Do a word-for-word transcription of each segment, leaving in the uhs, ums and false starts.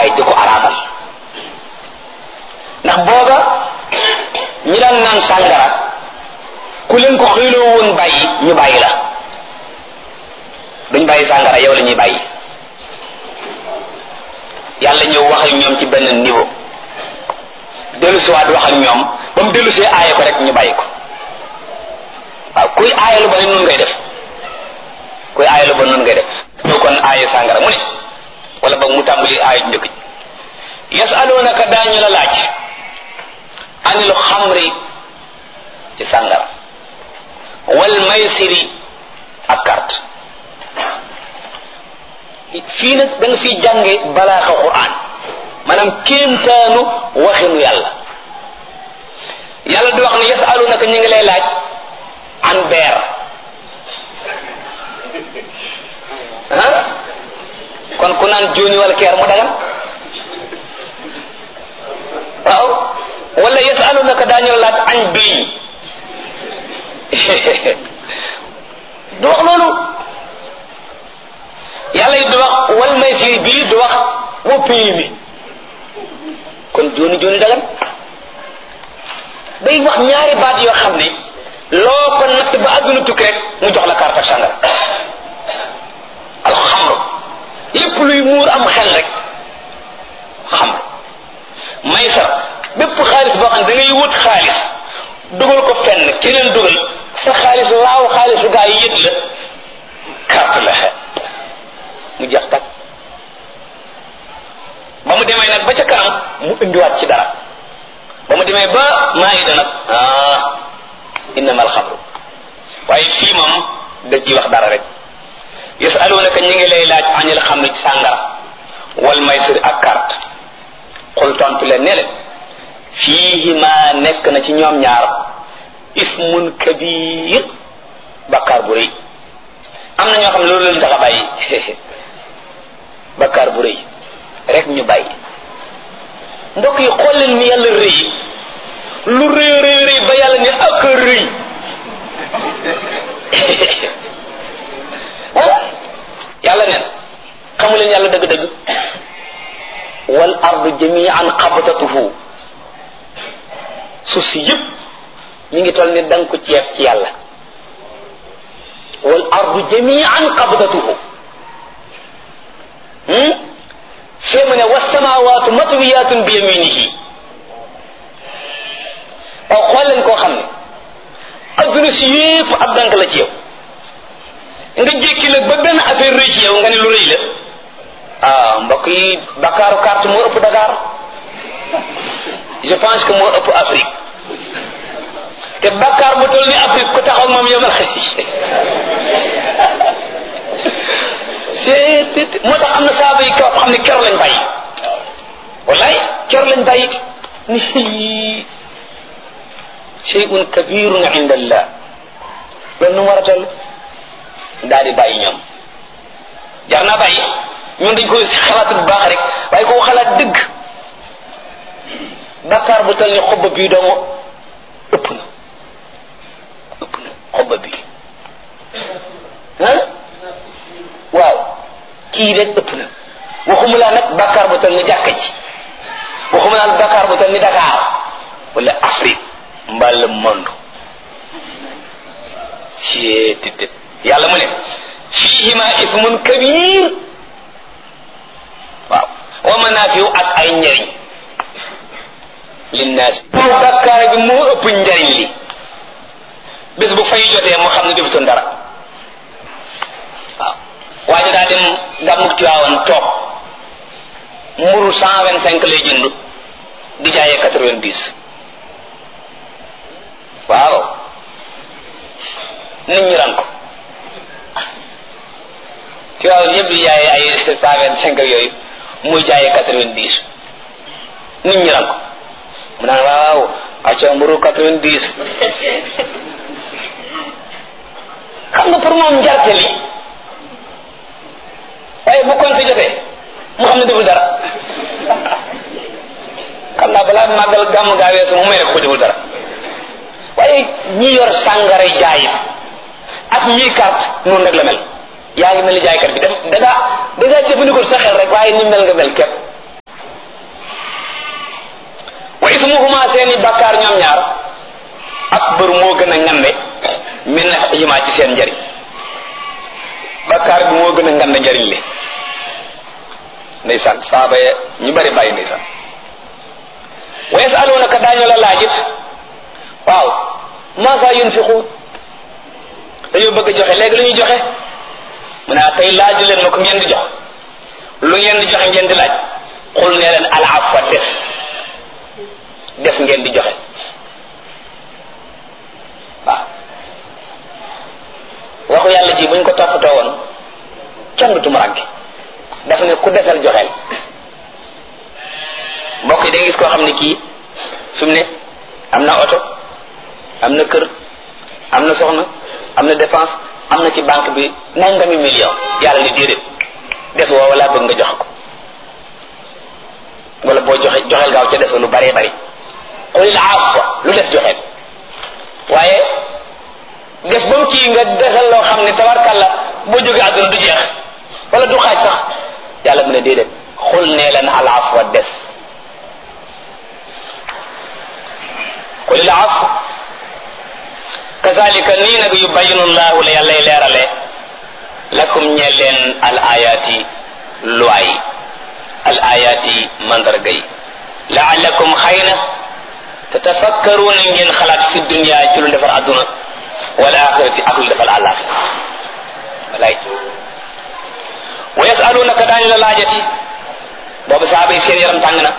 aay di ko araamal ndax booba ñi daan naan sàngara ku leen ko xëyloo woon bàyyi ñu bàyyi la duñ bàyyi sàngara yow la ñuy bàyyi yàlla ñëw wax ak ñoom ci benn niveau dellu si waat wax ak ñoom ba mu dellu see aaye ko rek ñu bàyyi ko waaw kuy aaye lu ba ne noonu ngay def kuy aaye lu ba noonu ngay def ñëw kon aaye sàngara mu ne wala ba mu tàmbali aaye njëkk ji yasalunaka daañu la laaj anil xamri ci sàngara wal maysiri ak carte fii nag da nga fiy jànge balaaxa Qur'an maanaam kéemtaanu waxinu yàlla yàlla di wax ne yasalunaka ñu ngi lay laaj an beer ah kon ku naan jóoni wala keer mu dagan waaw wala yasalunaka daañu laaj añ biiñ du wax loolu yàlla yi du wax wal maysir bii du wax woppi mi kon jóoni jóoni dagan day wax ñaari baat yoo xam ne loo ko natt ba àdduna tukki rek mu jox la carte ak sàngara alxamru lépp luy muur am xel rek xamru maysar bépp xaalis boo xam ne da ngay wut xaalis dugal ko fenn keneen dugal sa xaalis laaw xaalisu gaa yi yët la carte la mu jeex tak ba mu demee nag ba ca kanam mu indiwaat ci dara ba mu demee ba maayida nag ah innama alxamru waaye fii moom da ci wax dara rek yasalunaka ñi ngi lay laaj anil xamri ci sàngara wal maysir ak carte xul tontu leen ne leen fiihima nekk na ci ñoom ñaar ismun kabir bakkaar bu rëy am na ñoo xam ne loolu leen tax a bàyyi bakkaar bu rëy rek ñu bàyyi mbokk yi xool leen ni yàlla rëy lu rëy rëy rëy ba yàlla ne ak rëy yàlla neen xamu leen yàlla dëgg-dëgg wal ardu jami'an qabdatuhu suuf si yëpp mi ngi toll ne danga ko ceeb ci yàlla wal ardu jami'an qabdatuhu fee mu ne wassamawatu matwiyatun bi yaminihi waaw xool leen koo xam ne adduna si yëpp ab dank la ci yow nga jékki la ba benn affaire rëy ci yow nga ne lu rëy la ah mbokk yi Bakaaru carte moo ëpp Dakar je pense que moo ëpp Afrique te Bakar bu toll ni Afrique ku taxaw moom yow ma c'est moo tax am na saaba yi kaw xam ne keroog lañ bàyyi wallaay keroog lañ bàyyi ni shay'un kabirun inda Allah loolu nu mu war a toll daal di bàyyi ñoom jar naa bàyyi ñun dañ koy xalaat bu baax rek waaye koo xalaat dëgg Bakar bu toll ni xobba bii doomu ëpp na ëpp na xobba bii ah waaw kii rek ëpp na waxuma laa nag Bakar bu toll ni jàkka ji waxuma laa Bakar bu toll ni Dakar wala Afrique mbaa le monde ci tëdd yàlla mu ne fiihima ismun kabir waaw wa manaafiu ak ay njëriñ linnaas Bakar bi moo ëpp njëriñ li bés bu fay jotee moo xam ne defutoon dara waaw waaye daa dem gàmmug Tiwaawan toog mburu cent vingt cinq lay jënd di jaayee quatre vingt dix waaw nit ñi ran ko Tiwaawan yëpp di jaayee ay cent vingt cinq ak yooyu muy jaayee quatre vingt dix nit ñi ran ko mu naan waaw acca mburu quatre vingt dix xam nga pour moom njarte li waaye bu kon si jotee mu xam ne deful dara xam naa balaa màggal gàmm gaa weesu mu may rek ko deful dara waaye ñi yor sàngara jaay ak ñiy carte noonu rek la mel yaa ngi mel ni jaaykat bi dem da ngaa da ngaa jëfandikoo sa xel rek waaye ni mel nga mel képp huma seeni bakkaar ñoom ñaar akbar moo gën a ngande min huma ci seen njariñ bakkaar bi moo gën a ngande njariñ li ndeysaan saaba ye ñu bari bàyyi ndeysaan wa yasalunaka daañu la laajit waaw maasa yunfiqu dañoo bëgg a joxe léegi lu ñuy joxe mu ne tey laaj leen ma ko ngeen di jox lu ngeen di joxe ngeen di laaj xul ne leen al afwa des des ngeen di joxe waaw waxu yàlla ji buñ ko toppatoo woon kenn du tumuranke dafa ne ku desal joxeel mbokk yi da nga gis koo xam ne kii fi mu ne am na oto am na kër am na soxna am na dépense am na ci banque bi nangami million yàlla ni déedéet des woo wala bëgg nga joxe ko wala boo joxe joxeel gaaw ca des lu bëree bëri qulil afwa lu des joxeel waaye def ba mu kii nga desal loo xam ne tabarkàlla boo jógee àdduna du jeex wala du xaaj sax yàlla mu ne déedéet xul nee leen al afwa des qulil afwa kazalika nii nag yubayinu llahu la yàllay leerale lakum ñeel leen al ayati luwaay al ayati mandarga yi laallakum xëy na tatafakkaruuna ngeen xalaat fi dunia ci lu defar adduna wal axirati ak lu defar àllaaxira walay wa yasalunaka daañu la laajati boobu saaba yi seen yaram tàng na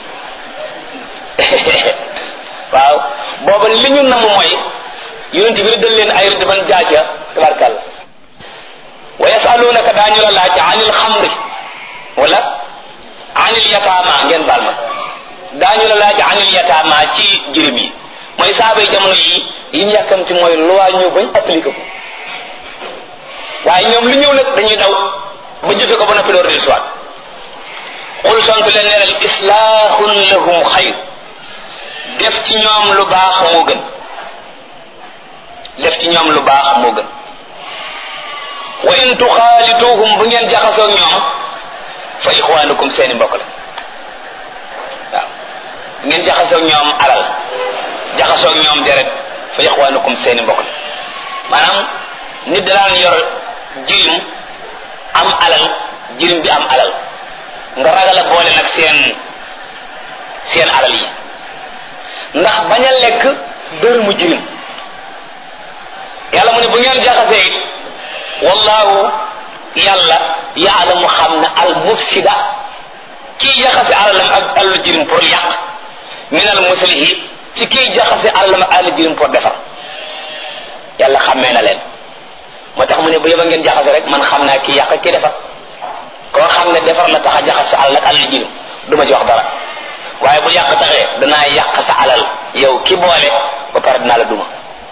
waaw booba li ñu namm mooy yonent bi rëddal leen ay rëdd ban jaaja tabarkàlla wa yasalunaka daañu la laaj anil xamri wala anil yataama ngeen baal ma daañu la laaj anil yataama ci jirim yi mooy saaba yi jamono yi yi ñu yàkkamti mooy loi ñëw bañ appliqué ko waaye ñoom lu ñëw nag dañuy daw ba jëfe ko ba noppi door del soit xul sontu leen neeral islahun lahum xayr def ci ñoom lu baax moo gën def ci ñoom lu baax moo gën wa in tuxaalituhum bu ngeen jaxasoo ak ñoom fa ixwaanukum seeni mbokk la waaw bu ngeen jaxasoo ak ñoom alal jaxasoo ak ñoom deret fa ixwaanukum seeni mbokk la maanaam nit daan yor jirim am alal jirim bi am alal nga ragal a boole nag seen seen alal yi ndax bañ a lekk dërëmu jirim yàlla mu ne bu ngeen jaxasee it wallahu yàlla yaalamu xam ne al mufsida kii jaxase alalam ak alalu jirim pour yàq min al muslihi ci kii jaxase alalam ak alalu jirim pour defar yàlla xàmmee na leen moo tax mu ne bu yeba ngeen jaxase rek man xam naa kii yàq ak kii defar koo xam ne defar la tax a jaxase alal ak alalu jirim du ma ci wax dara waaye bu yàq taxee danaa yàq sa alal yow ki boole ba pare dinaa la duma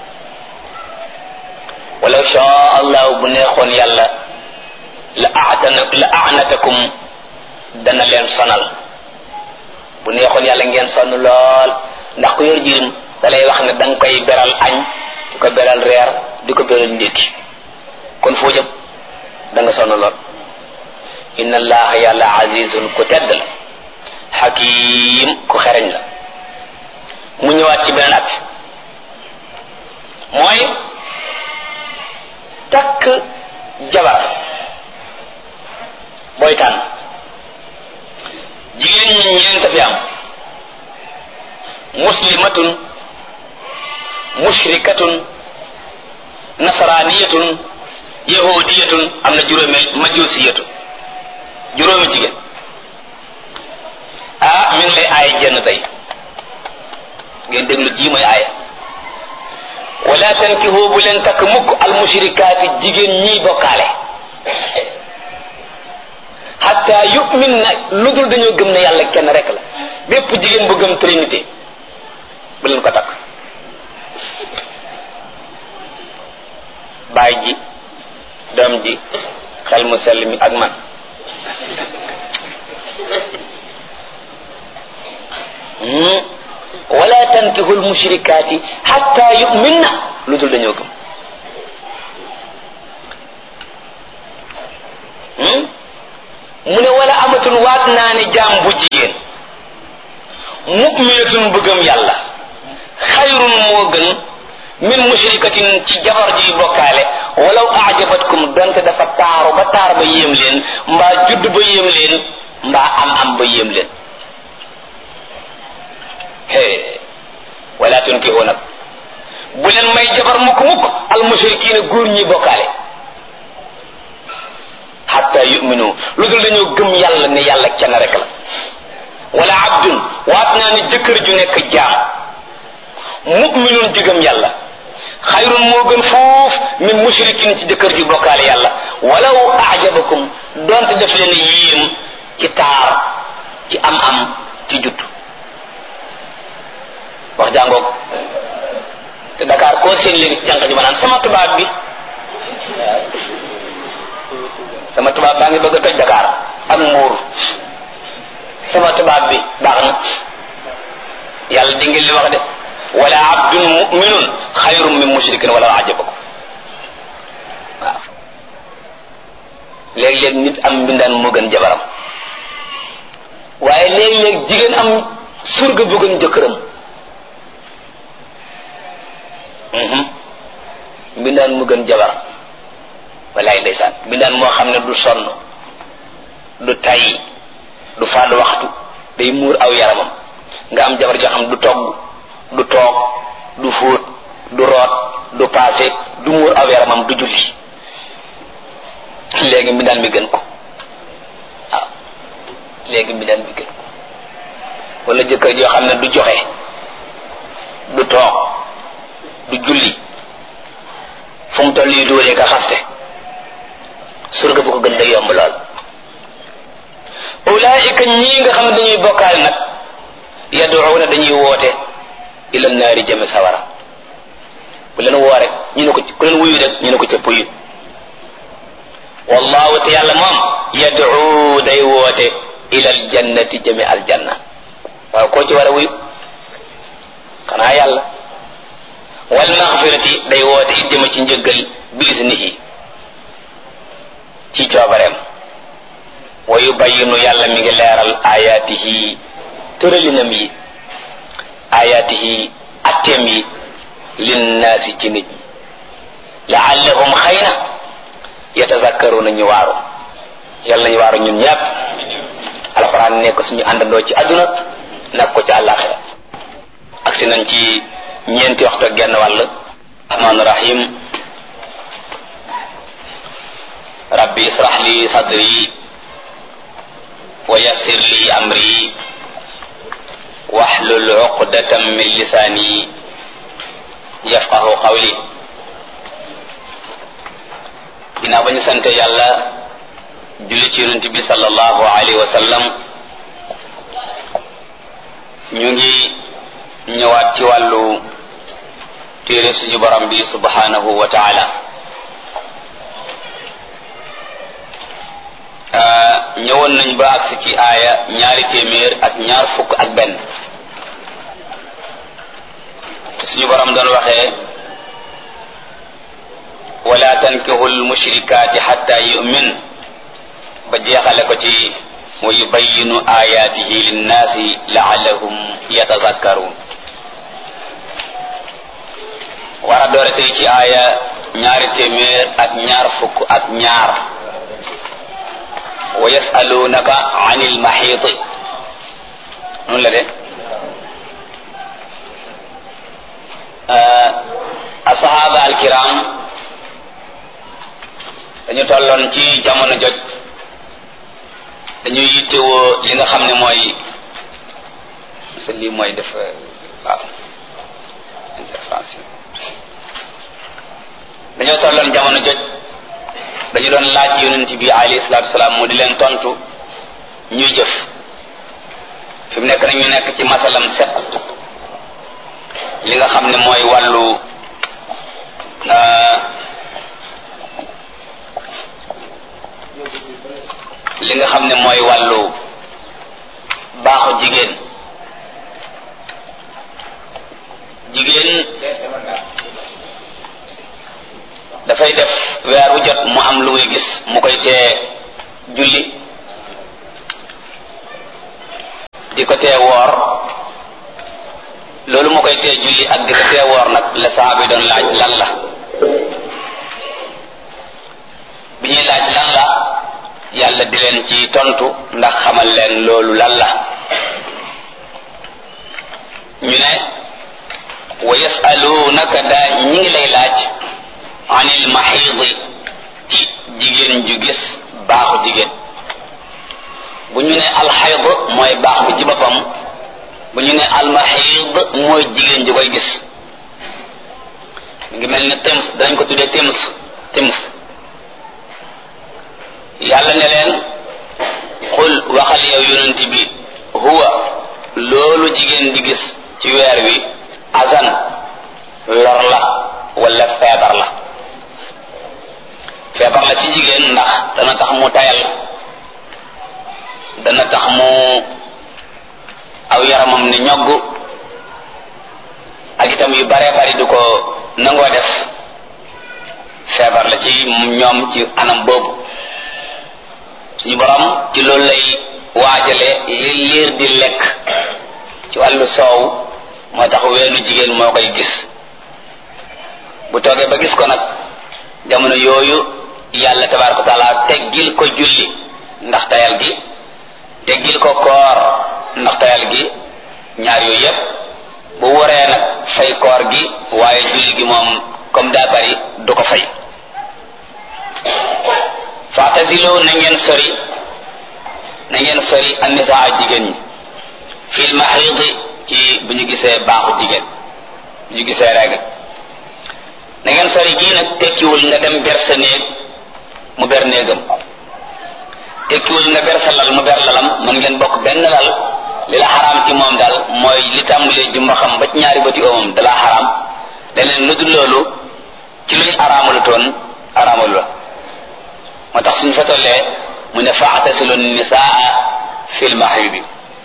walaw shaa allahu bu neexoon yàlla la aatana la aanatakum dana leen sonal bu neexoon yàlla ngeen sonn lool ndax ku yor jirim da lay wax ne da nga koy beral añ di ko beral reer di ko beral ndékki kon foo jëm da nga sonn lool inna allaha yàlla azizun ku tedd la hakim ku xereñ la mu ñëwaat ci beneen at mooy takk jabar booy tànn jigéen ñi ñeent fi am muslimatun mushrikatun nasraniyatun yahudiyatun am na juróomi majusiyatun juróomi jigéen ah mi ngi lay aay jenn tey ngeen déglu ji mooy aaya wala tankihu bu leen takk mukk al mushrikaati jigéen ñiy bokkaale hatta yu'min na lu dul dañoo gëm ne yàlla kenn rek la bépp jigéen bu gëm trinité bu leen ko takk baay ji doom ji xel mu sell mi ak man wala tankihu al mushrikaati hatta yu'minna lu dul dañoo gëm mu ne wala amatul waat naa ne jaam bu jigéen mu'minatun bëggam yàlla xayrun moo gën min mushrikatin ci jabar ji bokkaale walaw a'jabatkum donte dafa taaru ba taar ba yéem leen mbaa judd ba yéem leen mbaa am am ba yéem leen hee wala tunkihu nag bu leen may jabar mukk mukk al mushrikiina góor ñi bokkaale hatta yu'minu lu dul dañoo gëm yàlla ne yàlla kenn rek la wala abdun waat naa ne jëkkër ju nekk jaam mu'minun ji gëm yàlla xayrun moo gën foof min mushrikin ci jëkkër ji bokkaale yàlla walaw a'jabakum donte def leen yéem ci taar ci am am ci judd wax jàngoog te Dakar koo seen léegi jànq ji ma naan sama tubaab bi sama tubaab baa ngi bëgg a toj Dakar ak Mbuur sama tubaab bi baax na yàlla di ngeen li wax de wala abdun mu'minun xayrun min mushrikin wala ajabakum waaw léeg-léeg nit am mbindaan moo gën jabaram waaye léeg-léeg jigéen am surga bu gën jëkkëram mbindaan mu gën jabar walaay ndeysaan mbindaan moo xam ne du sonn du tay du fàdd waxtu day muur aw yaramam nga am jabar joo xam du togg du toog du fóot du root du paase du muur aw yaramam du julli léegi mbindaan mi gën ko waaw léegi mbindaan mi gën ko wala jëkkër joo xam ne du joxe du toog du julli fu mu toll yi dóoree ka xaste surga bu ko gën day yomb lool ulaika ñii nga xam ne dañuy bokkaale nag yad'una dañuy woote ila naari jëme sawara bu leen woo rek ñu ne ko ku leen wuyu rek ñu ne ko cëpp yu wallahu te yàlla moom yad'u day woote ila aljannati jëme aljanna waaw koo ci war a wuyu xanaa yàlla wal maghfirati day woote it jëme ci njëggal bi isnihi ci coobareem wa yubayyinu yàlla mi ngi leeral ayatihi tëralinam yi ayatihi atteem yi linnaasi ci nit ñi laallahum xëy na yatazakkaruna ñu waaru yàlla nañu waaru ñun ñàpp alxuraan nekk suñu àndandoo ci àdduna nag ko ci àllaaxira agsi nañ ci ñeenti waxtu ak genn wàll rahmaan rahim rabbi israh li sadri wa yassir li amri wahlul uqdatan min lisani yafqahu qawli ginnaaw ba ñu sante yàlla julli ci yonent bi sallallahu alayhi wa sallam ñu ngi ñëwaat ci wàllu téere suñu borom bi subhanahu wa taala ñëwoon nañ ba agsi ci aaya ñaari téeméer ak ñaar fukk ak benn suñu borom doon waxee wala tankihu almushrikati hatta yu'min ba jeexale ko ci wa yubayyinu ayatihi linnaasi la'allahum yatazakkarun war a doore tey ci aaya ñaari téeméer ak ñaar fukk ak ñaar wa yasalunaka anil mahiiti noonu la de asahaba alkiram dañu tolloon ci jamono joj dañuy yittewoo li nga xam ne mooy sa lii mooy def waaw interférence dañoo tolloon jamono joj dañu doon laaj yonent bi alayhi salaatu salaam mu di leen tontu ñuy jëf fi mu nekk nag ñu nekk ci masalam set li nga xam ne mooy wàllu li nga xam ne mooy wàllu baaxu jigéen jigéen dafay def weer wu jot mu am lu muy gis mu koy tee julli di ko tee woor loolu moo koy tee julli ak di ko tee woor nag la sahaaba yi doon laaj lan la bi ñuy laaj lan la yàlla di leen ci tontu ndax xamal leen loolu lan la ñu ne wa yasalunaka daa ñi ngi lay laaj anil mahidi ci jigéen ju gis baaxu jigéen bu ñu ne alxayd mooy baax bi ci boppam bu ñu ne almahid mooy jigéen ju koy gis mi ngi mel ni tems dañ ko tuddee tems tems yàlla ne leen xul waxal yow yonent bi huwa loolu jigéen di gis ci weer wi azan lor la wala feebar la feebar la ci jigéen ndax dana tax mu tayal dana tax mu aw yaramam ni ñogg ak itam yu bare bari du ko nangoo def feebar la ci ñoom ci anam boobu suñu borom ci loolu lay waajale li liir di lekk ci wàllu soow moo tax weenu jigéen moo koy gis bu toogee ba gis ko nag jamono yooyu yàlla tabaaraka wa taala teggil ko julli ndax tayal gi teggil ko koor ndax tayal gi ñaar yooyu yépp bu waree nag fay koor gi waaye julli gi moom comme daa bari du ko fay faatasilu na ngeen sori na ngeen sori annisaa jigéen ñi fil mahidi ci bu ñu gisee baaxu jigéen bu ñu gisee règle na ngeen sori gii nag tekkiwul nga dem ber sa néeg mu ber néegam tekkiwul nga ber sa lal mu ber lalam mën ngeen bokk benn lal li la xaraam ci moom daal mooy li tàmbalee jumba xam ba ci ñaari bëti oomam dalaa xaraam leneen lu dul loolu ci luñ araamalu toon araamalu la moo tax suñ fa tollee mu ne faatasilu nisaa fil mahidi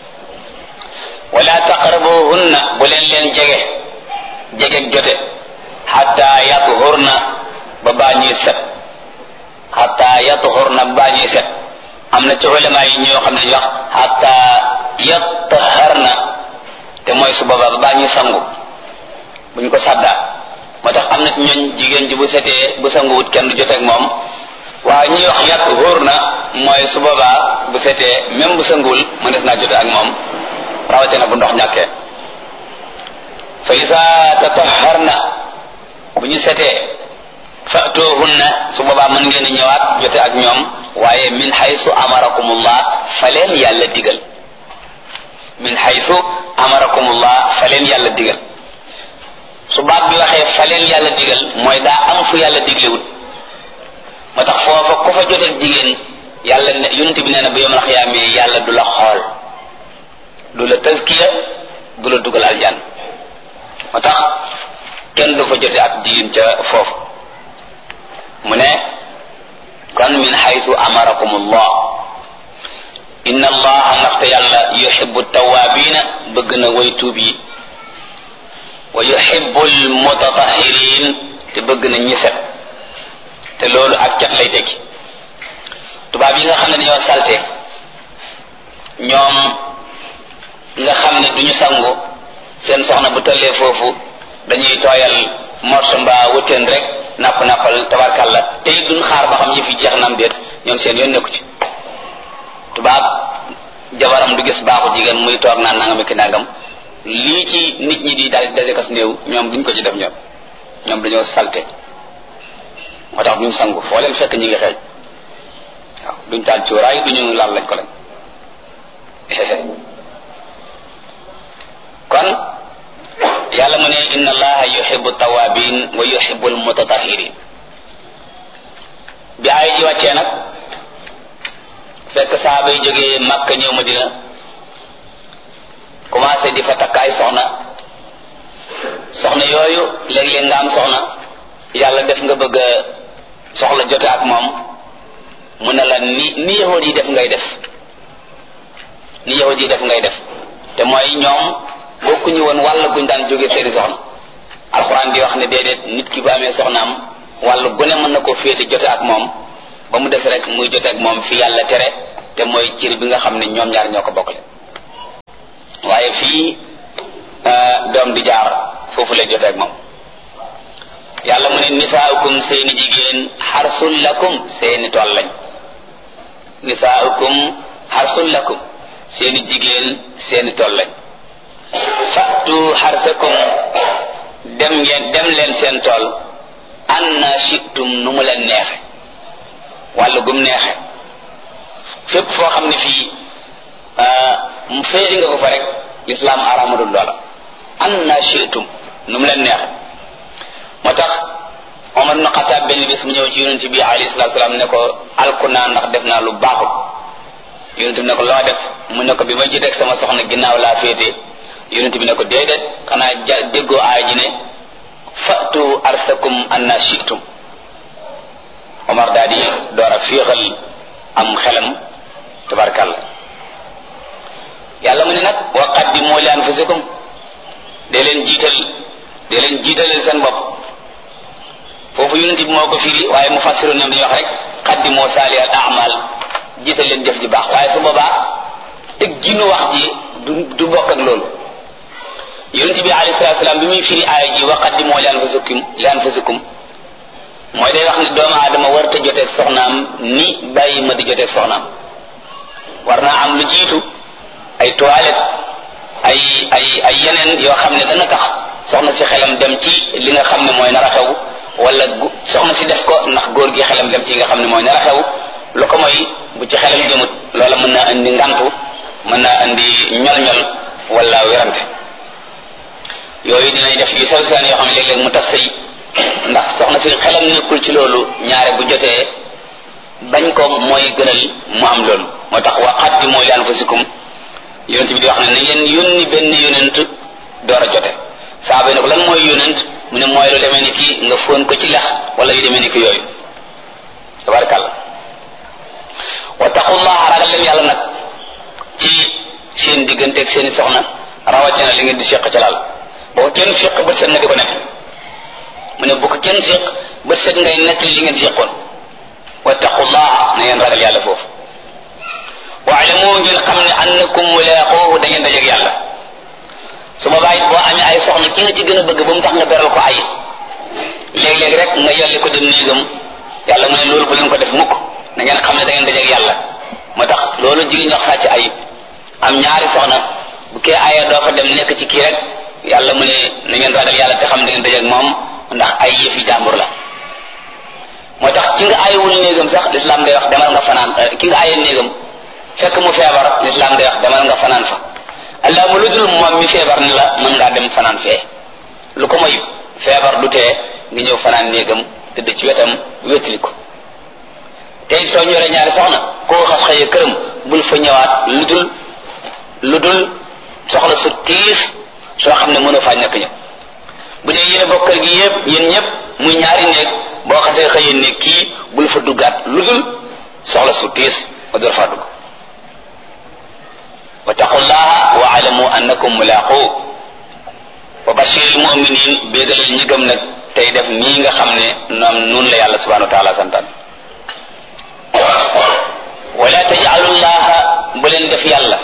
wala taqrabuhunna bu leen leen jege jege jote hatta yatuhurna ba baa ñuy set hatta yatuhurna ba baa ñuy set am na ci ulama yi ñoo xam ne ñu wax hatta yattaharna te mooy su boobaa ba baa ñuy sangu buñ ko sàddaa moo tax am na ci ñooñ jigéen ji bu setee bu sanguwut kenn du joteeg moom waaye ñuy wax yatuhurna mooy su boobaa bu setee même bu sanguwul mu des naa jote ak moom rawatina bu ndox ñàkkee fa isa tataharna bu ñu setee fatuhunna su boobaa mën ngeen a ñëwaat jote ak ñoom waaye min haythu amarakumullah fa leen yàlla digal min haythu amarakumullah fa leen yàlla digal su baat bi waxee fa leen yàlla digal mooy daa am fu yàlla diglewut moo tax foofa ku fa joteeg jigéen yàlla ne yonent bi nee na bu yawmal xiyaamee yàlla du la xool du la tazkiya du la dugal aljan moo tax kenn du fa jote ak jigéen ca foofu mu ne kon min haythu amarakumullah inna allaha ndaxte yàlla yuhibbu tawabina bëgg na way tuub yi wa yuhibbu almutatahirin te bëgg na ñi set te loolu ak cat lay tekki tubaab yi nga xam ne dañoo salte ñoom nga xam ne duñu sangu seen soxna bu tollee foofu dañuy tooyal morso mbaa wëtteen rek napp nappal tabarkalla tey duñ xaar ba xam yi fi jeex nam déet ñoom seen yoon nekku ci tubaab jabaram du gis baaxu jigéen muy toog naan nangam ak nangam lii ci nit ñi di daal daje kas néew ñoom duñ ko ci def ñoom ñoom dañoo salte moo tax duñ sangu foo leen fekk ñi ngi xeeñ waaw duñ taal cuuraay duñu laal lañ ko lañ kon yàlla mu ne inna allaha yuhibbu tawabin wa yuhibbu almutatahirin bi ay ji wàccee nag fekk saaba yi jógee Makka ñëw Madina commencé di fa takk ay soxna soxna yooyu léeg-léeg nga am soxna yàlla def nga bëgg a soxla jote ak moom mu ne la ni ni yahud yi def ngay def ni yahud yi def ngay def te mooy ñoom bokkuñu woon wàll guñ daan jóge seeni soxna alxuraan di wax ne déedéet nit ki bu amee soxnaam wàll gu ne mën na ko féete jote ak moom ba mu des rek muy jote ak moom fi yàlla tere te mooy cir bi nga xam ne ñoom ñaar ñoo ko bokkale waaye fii doom di jaar foofu lay jotee ak moom. yàlla mu ne nisaaukum seeni jigéen xarsul lakum seeni tool lañ. nisaaukum xarsul lakum seeni jigéen seeni tool lañ. fattu xarsakum dem ngeen dem leen seen tool anna shi'tum nu mu leen neexe wàllu gum neexe fépp foo xam ne fii mu féeri nga ko fa rek lislaam aramadul loola anna shi'tum nu mu leen neexe moo tax Omar ibn Xattaab benn bis mu ñëw ci yonent bi alayhi salaatu salaam ne ko alku naa ndax def naa lu baaxul yonent bi ne ko loo def mu ne ko bi ma jiteeg sama soxna ginnaaw laa féete yonent bi ne ko déedéet xanaa ja déggoo aay ji ne fatu arsakum anna shi'tum Omar daal di door a féexal am xelam tabarkalla yàlla mu ne nag wa qaddimu li anfusikum dee leen jiital dee leen jiitalal seen bopp foofu yonent bi moo ko firi waaye mu fassiru ñoom dañuy wax rek qaddimu saalihal a'mal jiital leen jëf ji baax waaye su boobaa teg ginu wax ji du du bokk ak loolu yonent bi alayhi salaatu salaam bi muy firi aaya ji wa qaddimu li anfusikum li anfusikum mooy day wax ne doomu aadama war ta joteeg soxnaam ni bàyyi ma di joteeg soxnaam war naa am lu jiitu ay toilette ay ay ay yeneen yoo xam ne dana tax soxna si xelam dem ci li nga xam ne mooy nar a xew wala soxna si def ko ndax góor gi xelam dem ci nga xam ne mooy nar a xew lu ko mooy bu ci xelam jëmut loola mën naa indi ngantu mën naa indi ñol-ñol wala werante yooyu dinañ def yu sew seen yoo xam ne léeg-léeg mu tas sëy ndax soxna si xelam nekkul ci loolu ñaare bu jotee bañ ko mooy gënal mu am loolu moo tax wa qaddimu li anfusikum yonent bi di wax ne na ngeen yónni benn yonent door a jote saaba yi ne ko lan mooy yonent mu ne mooy lu demee ni ki nga fóon ko ci lex wala yu demee ni ki yooyu tabarakàllah wa taqullaha ragal leen yàlla nag ci seen digganteeg seeni soxna rawatina li ngeen di seq ca laal boo ko kenn seq bët set nga di ko nekk mu ne bu ko kenn seq bët set ngay nekk li ngeen seqoon wa taqullaha na ngeen ragal yàlla foofu waalamu ngeen xam ne annakum mulaaquuhu da ngeen dajeeg yàlla su boobaa it boo amee ay soxna ki nga ci gën a bëgg ba mu tax nga beral ko ay léeg-léeg rek nga yolli ko dem néegam yàlla mu ne loolu bu leen ko def mukk na ngeen xam ne da ngeen dajeeg yàlla moo tax loolu jigéen ñox sàcc ay am ñaari soxna bu kee aya doo fa dem nekk ci kii rek yàlla mu ne na ngeen ragal yàlla te xam da ngeen dajeeg moom ndax ay yëfi jàmbur la moo tax ki nga ayewul néegam sax lislaam day wax demal nga fanaan ki nga aye néegam fekk mu feebar lislaam day wax demal nga fanaan fa allah mu lu dul moom mi feebar ni la mën ngaa dem fanaan fee lu ko moy feebar du tee nga ñëw fanaan néegam tëdd ci wetam wétali ko tey soo ñoree ñaari soxna koo xas xëyee këram bul fa ñëwaat lu dul lu dul soxla su tiis soo xam ne mënoo faa ñàkk ñëw bu dee yéen bokk kër gi yëpp yéen ñëpp muy ñaari néeg boo xasee xëyee néeg kii bul fa duggaat lu dul soxla su tiis nga door faa dugg wattaqullaha wa alamu annakum mulaqu wa bashiril mu'minin béegalal ñi gëm nag tey def nii nga xam ne noom noonu la yàlla subhanahu wa taala santaan wala taj'alullaha bu leen def yàlla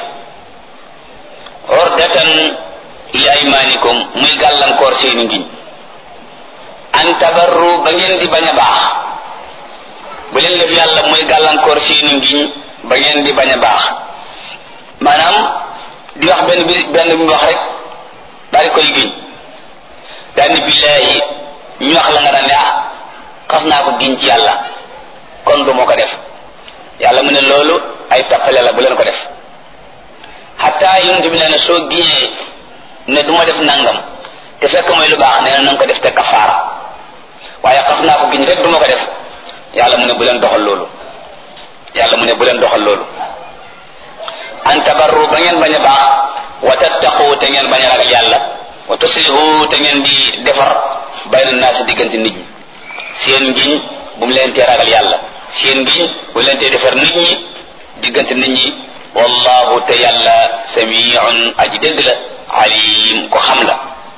urdatan li aymanikum muy gàllankoor seeni ngiñ an tabarru ba ngeen di bañ a baax bu leen def yàlla muy gàllankoor seeni ngiñ ba ngeen di bañ a baax maanaam di wax benn bi benn bi wax rek daal di koy giñ daal ni billaahi ñu wax la nga daan ne ah xas naa ko giñ ci yàlla kon du moo ko def yàlla mu ne loolu ay tappale la bu leen ko def xataa yonent bi nee na soo giñee ne du ma def nangam te fekk mooy lu baax nee na na nga ko def te kafaara waaye xas naa ko giñ rek du ma ko def yàlla mu ne bu leen doxal loolu yàlla mu ne bu leen doxal loolu an tabarru ba ngeen bañ a baax wa tattaqu te ngeen bañ a ragal yàlla wa tuslihu te ngeen di defar bayna naasi diggante nit ñi seen ngiñ bu mu leen tee ragal yàlla seen ngiñ bu leen tee defar nit ñi diggante nit ñi wallahu te yàlla samiun aji dégg la alim ko xam la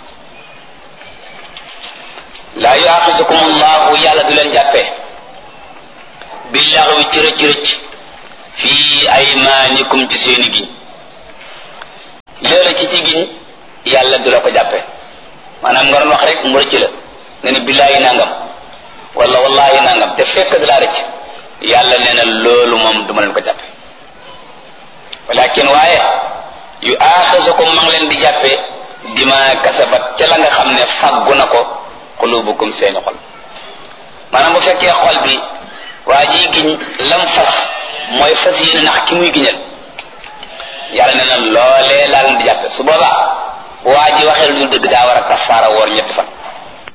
laa yuaxisukum allahu yàlla du leen jàppee billaxwi ci rëcc rëcc fii aymaanikum ci seeni giñ léeg-la ci ci giñ yàlla du la ko jàppe maanaam nga doon wax rek mu rëcc la nga ni billaahi nangam wala wallahi nangam te fekk da laa rëcc yàlla nee na loolu moom duma leen ko jàppe walakin waaye yu aaxisukum ma ngi leen di jàppe dima kasabat ca la nga xam ne faggu na ko qulubukum seeni xol maanaam bu fekkee xol bi waa ji giñ lam fas mooy fas yéene nax ki muy giñal yàlla nee na loolee laa leen di jàppe su boobaa waa ji waxee lu dul dëgg daa war a kafaara woor ñetti fan